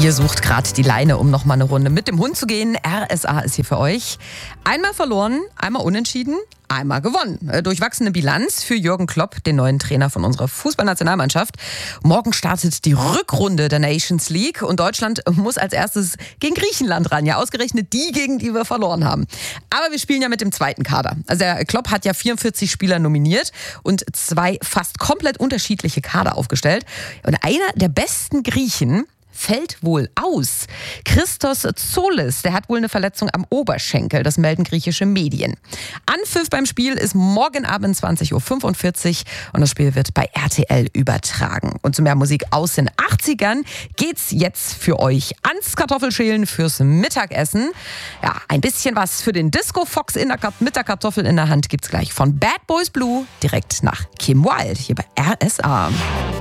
Ihr sucht gerade die Leine, um noch mal eine Runde mit dem Hund zu gehen. RSA ist hier für euch. Einmal verloren, einmal unentschieden, einmal gewonnen. Durchwachsene Bilanz für Jürgen Klopp, den neuen Trainer von unserer Fußballnationalmannschaft. Morgen startet die Rückrunde der Nations League und Deutschland muss als erstes gegen Griechenland ran. Ja, ausgerechnet die, gegen die wir verloren haben. Aber wir spielen ja mit dem zweiten Kader. Also der Klopp hat ja 44 Spieler nominiert und 2 fast komplett unterschiedliche Kader aufgestellt. Und einer der besten Griechen fällt wohl aus. Christos Zolis, der hat wohl eine Verletzung am Oberschenkel, das melden griechische Medien. Anpfiff beim Spiel ist morgen Abend 20.45 Uhr und das Spiel wird bei RTL übertragen. Und zu mehr Musik aus den 80ern geht's jetzt für euch ans Kartoffelschälen fürs Mittagessen. Ja, ein bisschen was für den Disco-Fox mit der Kartoffel in der Hand gibt's gleich von Bad Boys Blue direkt nach Kim Wilde hier bei RSA.